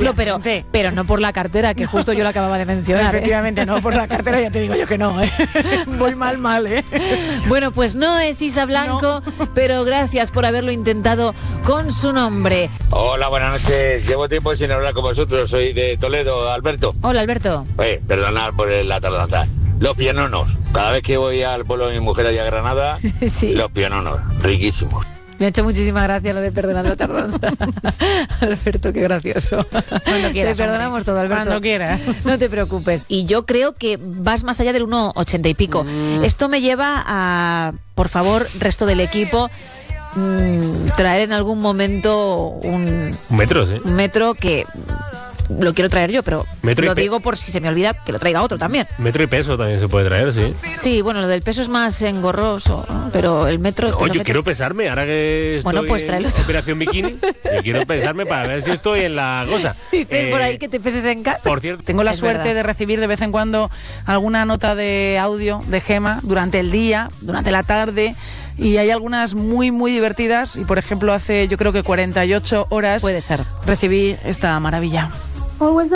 ejemplo, pero no por la cartera, que justo yo la acababa de mencionar. Efectivamente, no por la cartera, ya te digo yo que no, ¿eh? Voy mal, ¿eh? Bueno, pues no es Isa Blanco, pero gracias por haberlo intentado con su nombre. Hola, buenas noches. Llevo tiempo sin hablar con vosotros. Soy de Toledo, Alberto. Hola, Alberto. Perdonad por la tardanza. Los piononos. Cada vez que voy al pueblo de mi mujer allá a Granada, sí. Los piononos, riquísimos. Me ha hecho muchísima gracia lo de perdonar la tardanza. Alberto, qué gracioso. Cuando quieras, te perdonamos todo, Alberto. Cuando quieras. No te preocupes. Y yo creo que vas más allá del 1,80 y pico. Esto me lleva a, por favor, resto del equipo, traer en algún momento un metro, ¿sí? Un metro que lo quiero traer yo, pero lo digo por si se me olvida que lo traiga otro también. Metro y peso también se puede traer, sí. Sí, bueno, lo del peso es más engorroso, ¿no? Pero el metro... No, yo quiero pesarme, ahora que estoy pues en Operación Bikini, yo quiero pesarme para ver si estoy en la cosa. Dicen por ahí que te peses en casa. Por cierto, tengo la suerte de recibir de vez en cuando alguna nota de audio de Gema durante el día, durante la tarde, y hay algunas muy, muy divertidas. Y, por ejemplo, hace yo creo que 48 horas puede ser, recibí esta maravilla. Always